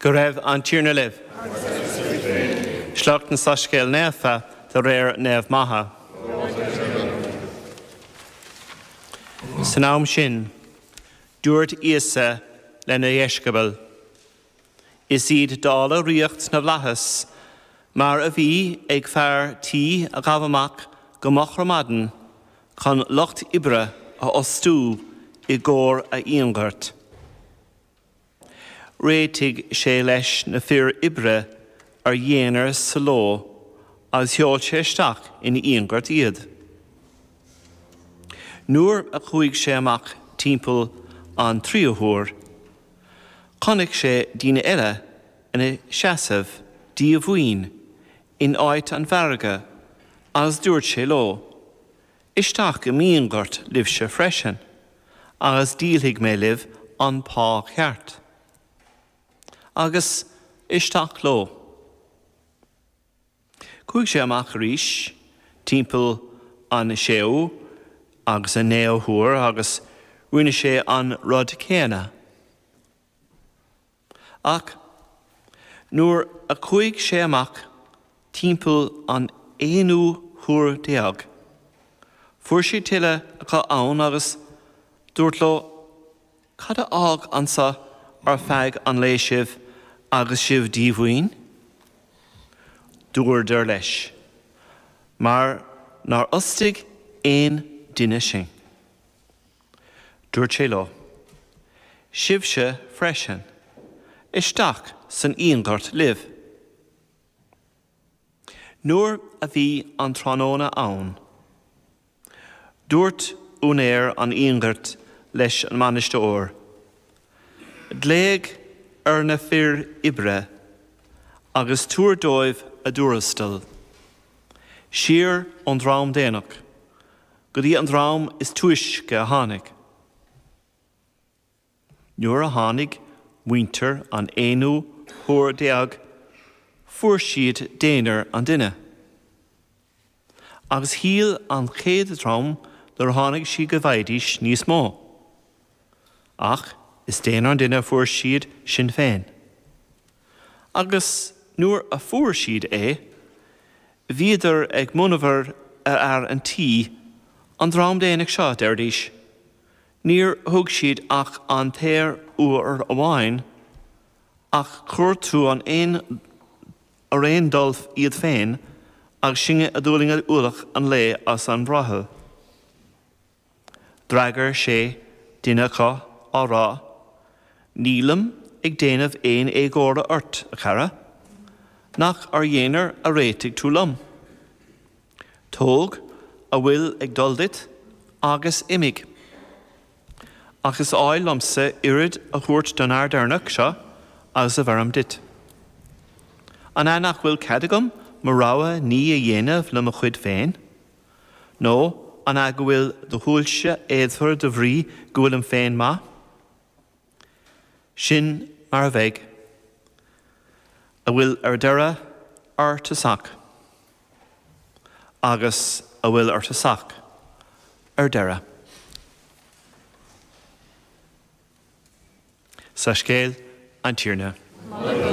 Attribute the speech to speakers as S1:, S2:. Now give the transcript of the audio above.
S1: Go raibh an tír na libh. Sleacht na sascéil neamha de réir neamh maithe. San am sin, dúirt Íosa lena dhéiscabal. Is iad dála riocht na bhlachas, mar a bhí ag fearr tí a ghabhamach go machramadin chun lucht ibre a ostú I gcór a íongart. Réitigh sé leis na fir ibre ar dhéanaar sa ló as heol sé isteach in íongart iad. Nuair a chuaigh sé amach timpeall an tríothúir, chonaic sé dína eile ina seasamh díomhhaoin in áit an bharga as dúirt sé ló. Isteach go míongart libh sé freisin, agus díolfaigh mé libh an pá cheart. Agus isteach ló. Chuaigh sé amach arís, timpeall an séú, agus an néothúir, agus rinne sé an rud céanna. Ach, nuair a chuaigh sé amach timpeall an éanú thúr déag, fuair sé tuile acu ann agus dúirt ló, cad a ág ansa ar feadh an léisibh agus sibh díomhhaoin? Dúir der leis, mar nar ostig éon duine sin. Dúirt sé ló, sibh sé freisin, isteach san íongart libh. Nuair a bhí an tránóna ann, dúirt únéir an íongart leis an manisteoir ór. Dléag ar na fir ibre agus túr dóibh a dúrastal. Siar an drám déanach, go dtí an drám is tuaisce a tháinig. Nuair a tháinig muintir an éanú thúr déag, fuair siad déanaar an duine. Agus híal an chéad drám nar tháinig si go bhfaidís níos mó. Ach, is déanaar an duine fuair siad sin féin. Agus nuair a fuair siad bhíidir ag munamhar ar an tí an drám déanaach seo deirdís. Níor thug siad ach an téir uair amháin, ach chuir tú an aon dulh iad féin ag singe a dúlinge uallach an lé as an brathel. Dragar sé duine cá á rá, nílam ag déanamh éon éagóra ort a cara, nach ar dhéanaar a réitigh tú lom. Tóg a bhfuil ag dul dit agus imig. Ach is áil lomsa irid a chuirt don ardernach seo agus a bharm dit. An nach bhfuil cadagam mar ráha ní a dhéanamh le a chuid féin. nó an go bhfuil do thuailse éadfar de bhrí go bhfuil an féin má. Sin mar a bheith, a bhfuil ar deire ar tasach, agus a bhfuil ar tasach ar deire. Sa scéal an tíorna.